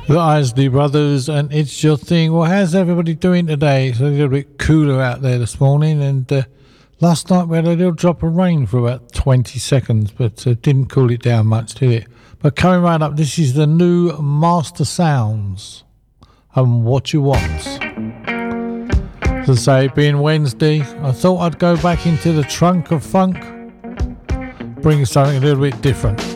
The Isley Brothers, and It's Your Thing. Well, how's everybody doing today? It's a little bit cooler out there this morning, and last night we had a little drop of rain for about 20 seconds, but didn't cool it down much, did it? But coming right up, this is the new Master Sounds and What You Want. As I say, being Wednesday, I thought I'd go back into the trunk of funk, bring something a little bit different.